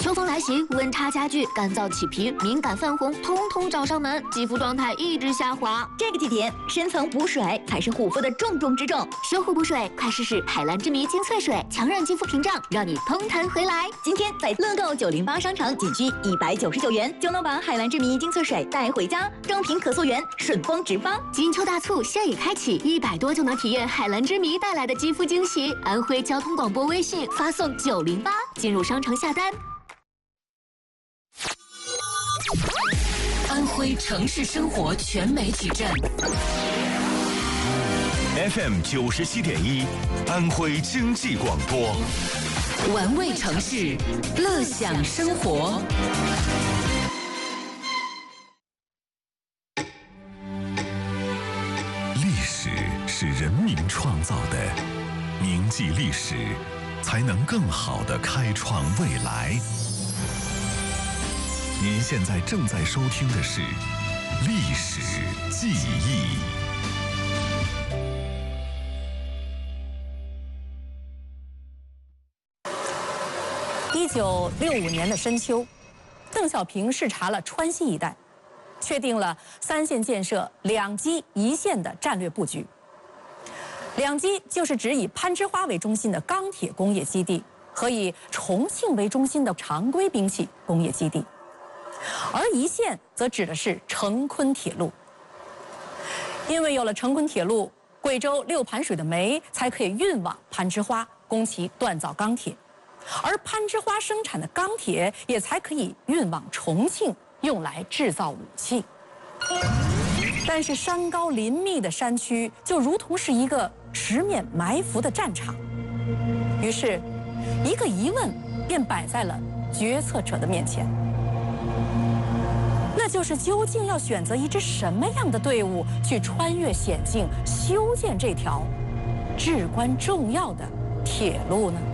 秋风来袭，温差加剧，干燥起皮、敏感泛红，通通找上门，肌肤状态一直下滑。 这个季节，深层补水才是护肤的重中之重。 修护补水，快试试海蓝之谜精粹水，强韧肌肤屏障，让你通弹回来。 今天在乐购908商城仅需199元，就能把海蓝之谜精粹水带回家，正品可溯源，顺丰直发。 金秋大促现已开启，100多就能体验海蓝之谜带来的肌肤惊喜。安徽交通广播微信发送908，进入商城下单。 安徽城市生活全媒体站 FM 97.1，安徽经济广播， 玩味城市，乐享生活。 历史是人民创造的，铭记历史，才能更好地开创未来。您现在正在收听的是《历史记忆》。 1965年的深秋，邓小平视察了川西一带，确定了3线建设2基1线的战略布局。2基就是指以攀枝花为中心的钢铁工业基地和以重庆为中心的常规兵器工业基地。而1线则指的是成昆铁路，因为有了成昆铁路，贵州6盘水的煤才可以运往攀枝花，供其锻造钢铁，而攀枝花生产的钢铁也才可以运往重庆，用来制造武器。但是山高林密的山区就如同是一个十面埋伏的战场，于是，一个疑问便摆在了决策者的面前。那就是究竟要选择一支什么样的队伍去穿越险境，修建这条至关重要的铁路呢？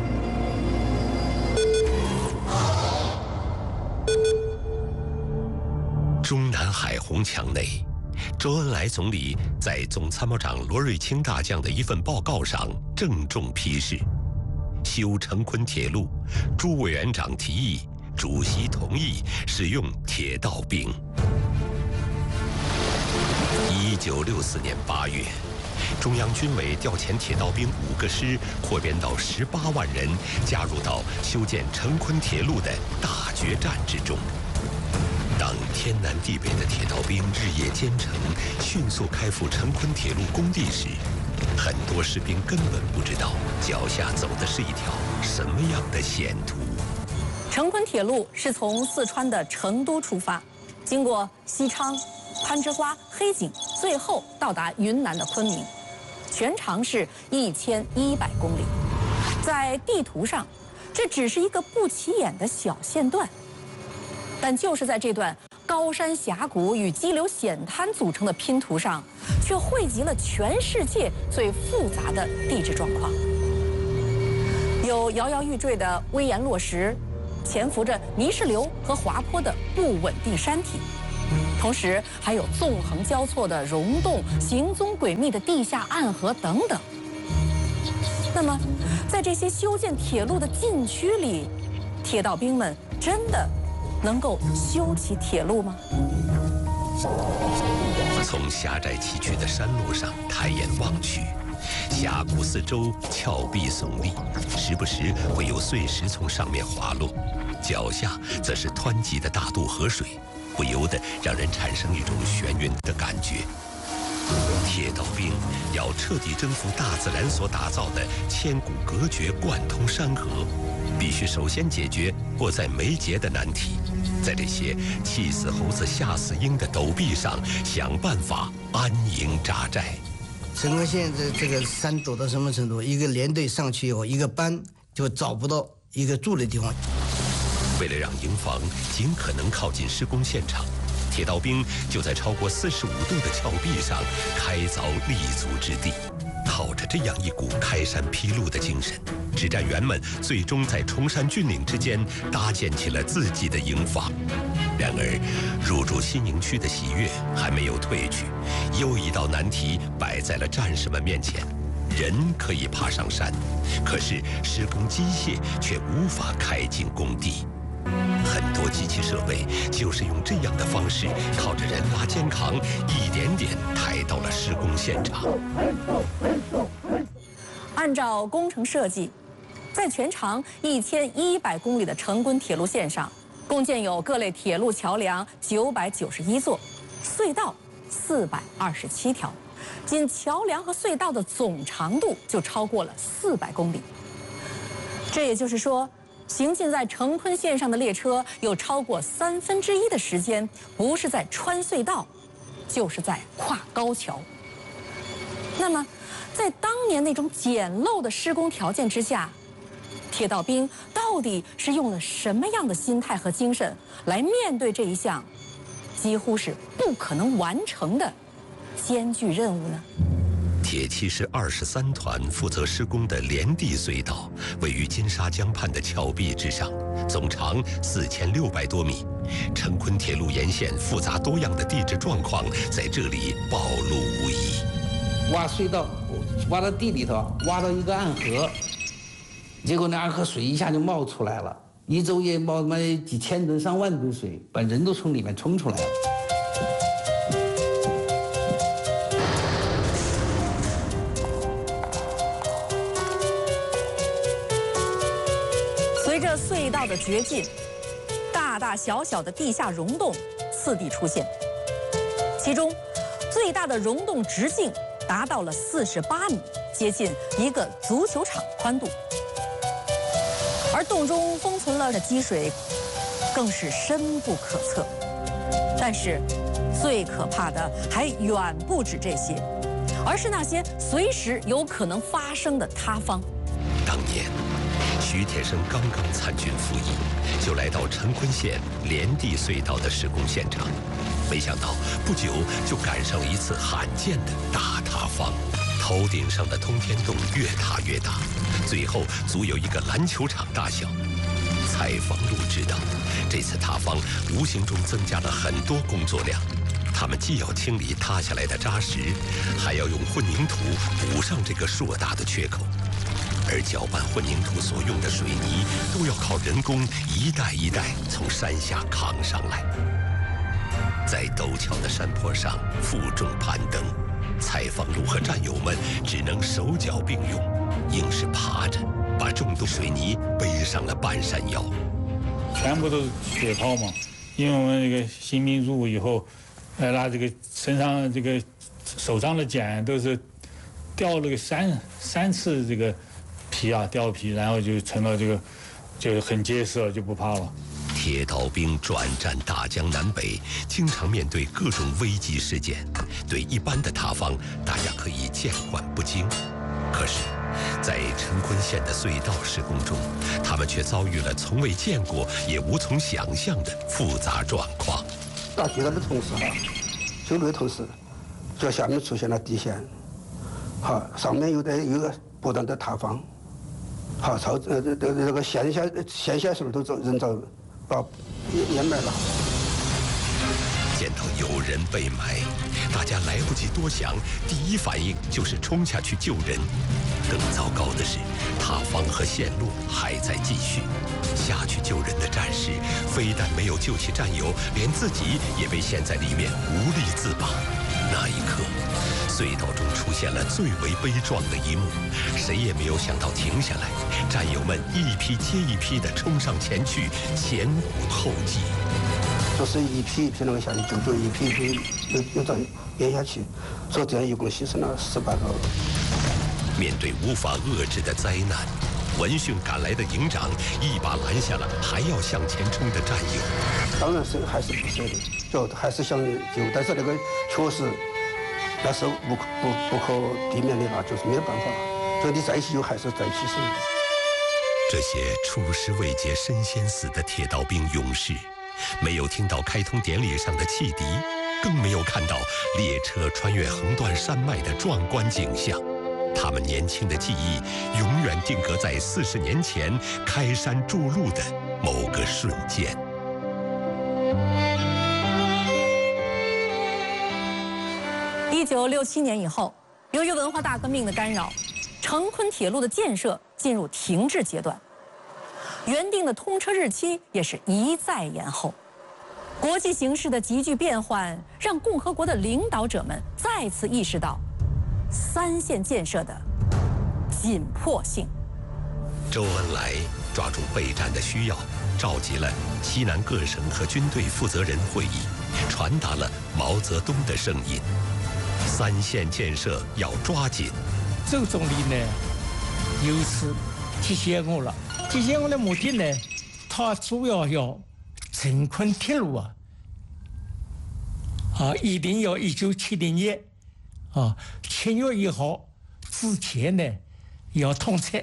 中南海红墙内，周恩来总理在总参谋长罗瑞卿大将的一份报告上郑重批示：修成昆铁路，朱委员长提议，主席同意使用铁道兵。1964年8月，中央军委调遣铁道兵5个师，扩编到18万人，加入到修建成昆铁路的大决战之中。当天南地北的铁道兵日夜兼程，迅速开赴成昆铁路工地时，很多士兵根本不知道脚下走的是一条什么样的险途。 成昆铁路是从四川的成都出发，经过西昌、攀枝花、黑井，最后到达云南的昆明，全长是1100公里。在地图上，这只是一个不起眼的小线段，但就是在这段高山峡谷与激流险滩组成的拼图上，却汇集了全世界最复杂的地质状况。有摇摇欲坠的危岩落石，潜伏着泥石流和滑坡的不稳定山体，同时还有纵横交错的溶洞、行踪诡秘的地下暗河等等。那么，在这些修建铁路的禁区里，铁道兵们真的能够修起铁路吗？ 从狭窄崎岖的山路上抬眼望去，峡谷四周峭壁耸立，时不时会有碎石从上面滑落，脚下则是湍急的大渡河水，不由得让人产生一种眩晕的感觉。铁道兵要彻底征服大自然所打造的千古隔绝贯通山河，必须首先解决迫在眉睫的难题，在这些气死猴子吓死鹰的陡壁上想办法安营扎寨。 成昆线这个山陡到什么程度？一个连队上去以后，一个班就找不到一个住的地方。 为了让营房尽可能靠近施工现场，铁道兵就在超过45度的峭壁上开凿立足之地。靠着这样一股开山劈路的精神，指战员们最终在崇山峻岭之间搭建起了自己的营房。然而，入驻新营区的喜悦还没有褪去，又一道难题摆在了战士们面前。人可以爬上山，可是施工机械却无法开进工地。 很多机器设备就是用这样的方式，靠着人拉肩扛，一点点抬到了施工现场。 按照工程设计，在全长1100公里的成昆铁路线上，共建有各类铁路桥梁991座，隧道427条，仅桥梁和隧道的总长度就超过了400公里。这也就是说，行进在成昆线上的列车有超过1/3的时间不是在穿隧道，就是在跨高桥。那么，在当年那种简陋的施工条件之下，铁道兵到底是用了什么样的心态和精神来面对这一项几乎是不可能完成的艰巨任务呢？ 铁七是23团负责施工的连地隧道，位于金沙江畔的峭壁之上，总长4600多米。成昆铁路沿线复杂多样的地质状况在这里暴露无遗。 挖隧道，挖到地里头，挖到一个暗河，结果那暗河水一下就冒出来了，一昼夜冒几千吨、上万吨水，把人都从里面冲出来了。 随着隧道的掘进，大大小小的地下溶洞次第出现，其中最大的溶洞直径达到了48米，接近一个足球场宽度。而洞中封存了的积水更是深不可测。但是，最可怕的还远不止这些，而是那些随时有可能发生的塌方。 当年，徐铁生刚刚参军服役，就来到成昆县连地隧道的施工现场，没想到不久就赶上了一次罕见的大塌方。头顶上的通天洞越塌越大，最后足有一个篮球场大小。蔡方路知道，这次塌方无形中增加了很多工作量。他们既要清理塌下来的渣石，还要用混凝土补上这个硕大的缺口。而搅拌混凝土所用的水泥，都要靠人工一袋一袋从山下扛上来。在陡峭的山坡上负重攀登，蔡方路和战友们只能手脚并用，硬是爬着把重的水泥背上了半山腰。 全部都是血泡嘛，因为我们这个新兵入伍以后，那这个身上这个手上的茧都是掉了个三次这个皮啊，掉皮，然后就成了这个就很结实了，就不怕了。 铁道兵转战大江南北，经常面对各种危机事件。对一般的塌方，大家可以见惯不惊，可是，在成昆县的隧道施工中，他们却遭遇了从未见过也无从想象的复杂状况。 打地道的同时修路的同时，就下面出现了地陷，好，上面有个不断的塌方，好，这个线下时候都人遭把掩埋了。 见到有人被埋，大家来不及多想，第一反应就是冲下去救人。更糟糕的是，塌方和陷落还在继续。下去救人的战士非但没有救起战友，连自己也被陷在里面无力自拔。那一刻，隧道中出现了最为悲壮的一幕，谁也没有想到停下来，战友们一批接一批地冲上前去，前仆后继。 就是一批一批那个下去救，一批一批又到咽下去，所以这样一共牺牲了18个。 面对无法遏制的灾难，闻讯赶来的营长一把拦下了还要向前冲的战友。 当然是还是不舍的，就还是想救，但是那个确实那是不可避免的了，就是没有办法了。所以你再起救还是再起生。 这些出师未捷身先死的铁道兵勇士，没有听到开通典礼上的汽笛，更没有看到列车穿越横断山脉的壮观景象。他们年轻的记忆永远定格在40年前开山筑路的某个瞬间。 1967年以后，由于文化大革命的干扰，成昆铁路的建设进入停滞阶段。 原定的通车日期也是一再延后。国际形势的急剧变换，让共和国的领导者们再次意识到三线建设的紧迫性。 周恩来抓住备战的需要，召集了西南各省和军队负责人会议，传达了毛泽东的声音：三线建设要抓紧。 周总理呢，由此提醒我了。提醒我的目的呢，他主要要成昆铁路一定要1970年7月1号之前呢要通车。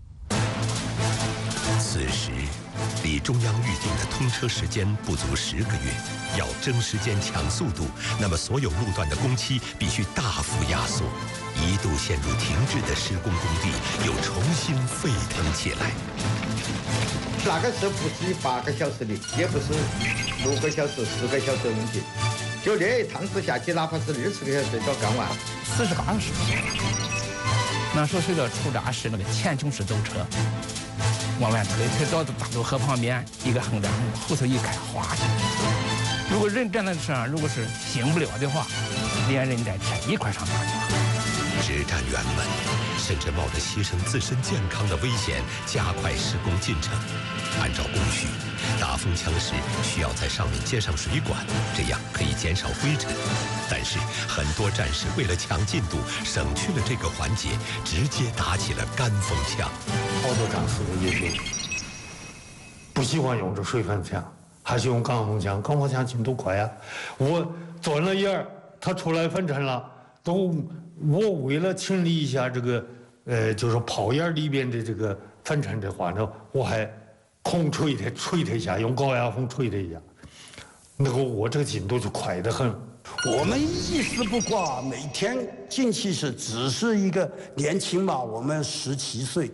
此时，离中央预定的通车时间不足10个月，要争时间抢速度，那么所有路段的工期必须大幅压缩。一度陷入停滞的施工工地又重新沸腾起来。 那个时候不是8个小时的，也不是6个小时、10个小时的问题，就那一趟子下去，哪怕是20个小时都干完。 48个时间，那时候隧道出闸是那个前冲式走车，往外推到大渡河旁边一个横梁，后头一开滑下去。如果人站在车上，如果是行不了的话，连人带车一块上大去。 执战员们甚至冒着牺牲自身健康的危险，加快施工进程。按照工序，打风枪时需要在上面接上水管，这样可以减少灰尘。但是很多战士为了抢进度，省去了这个环节，直接打起了干风枪。 好多战士也就不喜欢用这水分枪，还是用钢风枪。钢风枪进度快啊！我钻了眼儿，它出来粉尘了，我为了清理一下这个就是炮眼里边的这个粉尘的话呢，我还空吹它一下，用高压风吹它一下，那个我这个进度就快得很。 我们一丝不挂，每天进去只是一个年轻嘛，我们17岁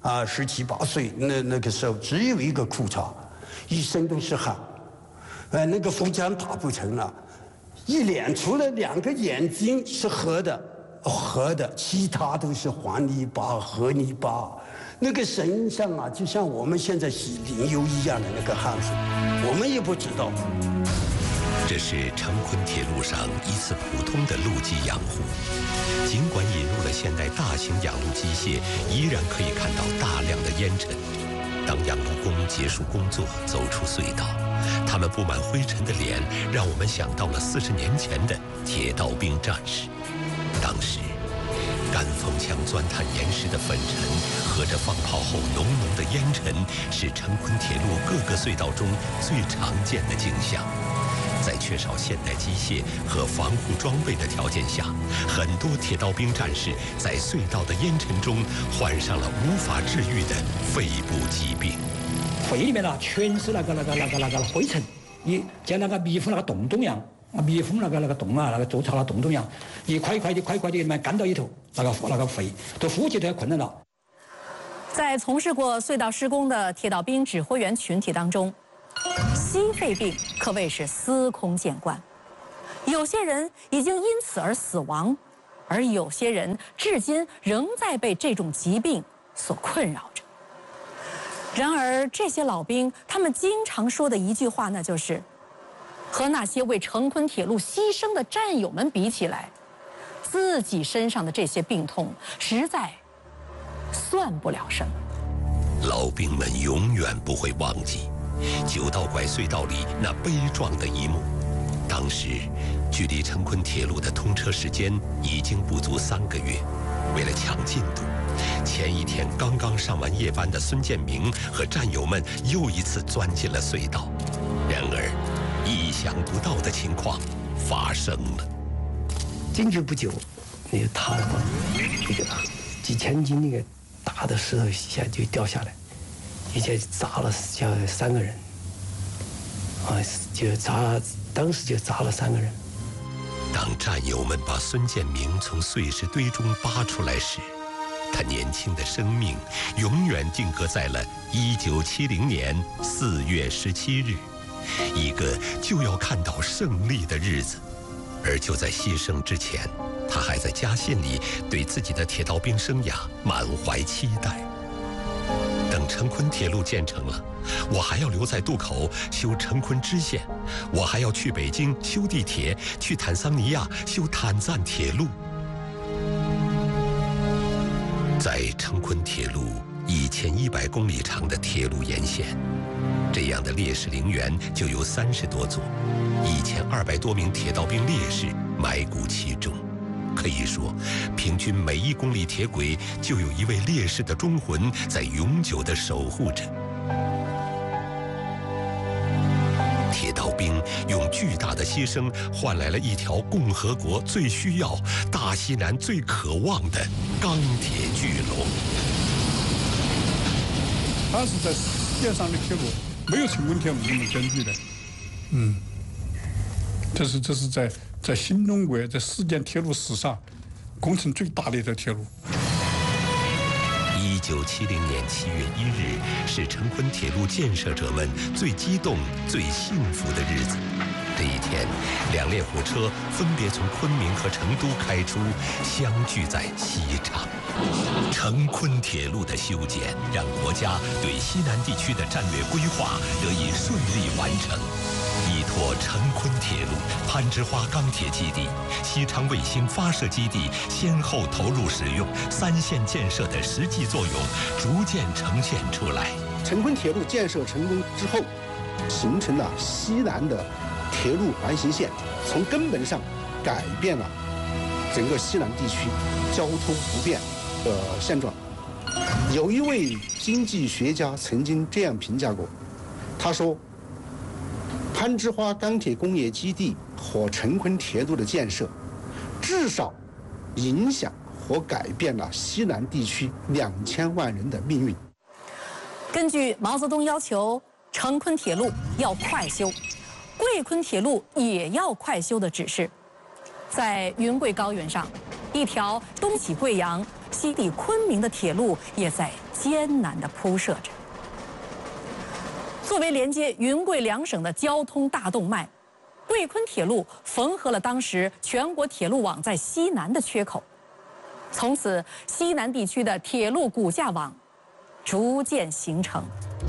，17、18岁，那个时候只有一个裤衩，一身都是汗，那个风枪打不成了，一脸除了2个眼睛是合的，其他都是黄泥巴、河泥巴，那个身上就像我们现在洗淋油一样的那个汗水，我们也不知道。 这是成昆铁路上一次普通的路基养护，尽管引入了现代大型养路机械，依然可以看到大量的烟尘。当养路工结束工作，走出隧道，他们布满灰尘的脸，让我们想到了40年前的铁道兵战士。当时，干风枪钻探岩石的粉尘和着放炮后浓浓的烟尘，是成昆铁路各个隧道中最常见的景象。在缺少现代机械和防护装备的条件下，很多铁道兵战士在隧道的烟尘中患上了无法治愈的肺部疾病。 肺里面全是那个灰尘，你像那个蜜蜂那个洞洞样，蜜蜂那个洞那个筑巢那洞样，一块一块的里面干到里头，那个肺都呼吸都要困难了。 在从事过隧道施工的铁道兵指挥员群体当中，吸肺病可谓是司空见惯，有些人已经因此而死亡，而有些人至今仍在被这种疾病所困扰着。然而，这些老兵他们经常说的一句话，那就是和那些为成昆铁路牺牲的战友们比起来，自己身上的这些病痛实在算不了什么。 老兵们永远不会忘记9道拐隧道里那悲壮的一幕。当时，距离成昆铁路的通车时间已经不足3个月。为了抢进度，前一天刚刚上完夜班的孙建明和战友们又一次钻进了隧道。然而，意想不到的情况发生了。 进去不久，那个塌了，那个几千斤那个大的石头一下就掉下来，一下砸了像3个人，当时就砸了3个人。 当战友们把孙建明从碎石堆中扒出来时，他年轻的生命永远定格在了1970年4月17日，一个就要看到胜利的日子。而就在牺牲之前，他还在家信里对自己的铁道兵生涯满怀期待。等等成昆铁路建成了，我还要留在渡口修成昆支线，我还要去北京修地铁，去坦桑尼亚修坦赞铁路。在成昆铁路1100公里长的铁路沿线，这样的烈士陵园就有30多座，1200多名铁道兵烈士埋骨其中。可以说，平均每1公里铁轨就有一位烈士的忠魂在永久地守护着。铁道兵用巨大的牺牲换来了一条共和国最需要、大西南最渴望的钢铁巨龙。 它是在世界上的铁路，没有成昆铁路那么艰巨的。这是在新中国在世界铁路史上工程最大的一条铁路。 1970年7月1日是成昆铁路建设者们最激动、最幸福的日子。这一天，2列火车分别从昆明和成都开出，相聚在西昌。成昆铁路的修建，让国家对西南地区的战略规划得以顺利完成。依托成昆铁路、攀枝花钢铁基地、西昌卫星发射基地先后投入使用，3线建设的实际作用逐渐呈现出来。 成昆铁路建设成功之后，形成了西南的铁路环形线，从根本上改变了整个西南地区交通不便的现状。有一位经济学家曾经这样评价过，他说，攀枝花钢铁工业基地和成昆铁路的建设，至少影响和改变了西南地区2000万人的命运。 根据毛泽东要求，成昆铁路要快修，贵昆铁路也要快修的指示，在云贵高原上，一条东起贵阳、西抵昆明的铁路也在艰难地铺设着。作为连接云贵2省的交通大动脉，贵昆铁路缝合了当时全国铁路网在西南的缺口，从此西南地区的铁路骨架网逐渐形成。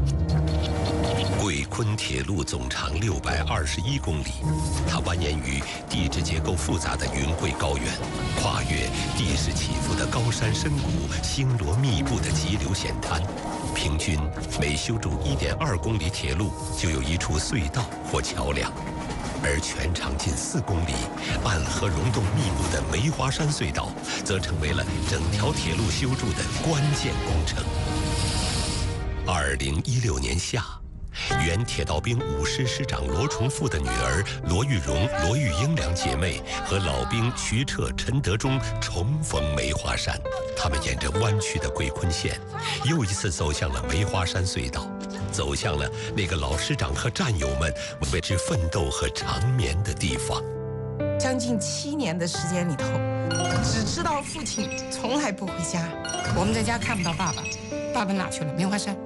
贵昆铁路总长621公里，它蜿蜒于地质结构复杂的云贵高原，跨越地势起伏的高山深谷、星罗密布的急流险滩。平均每修筑1.2公里铁路，就有1处隧道或桥梁，而全长近4公里、暗河溶洞密布的梅花山隧道，则成为了整条铁路修筑的关键工程。2016年夏，原铁道兵5师师长罗崇富的女儿罗玉荣、罗玉英两姐妹和老兵徐彻、陈德忠重逢梅花山。他们沿着弯曲的贵昆线，又一次走向了梅花山隧道，走向了那个老师长和战友们为之奋斗和长眠的地方。 将近7年的时间里头，只知道父亲从来不回家，我们在家看不到爸爸，爸爸哪去了？梅花山。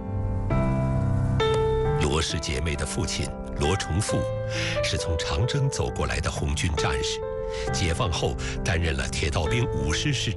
罗氏姐妹的父亲罗崇富是从长征走过来的红军战士，解放后担任了铁道兵5师师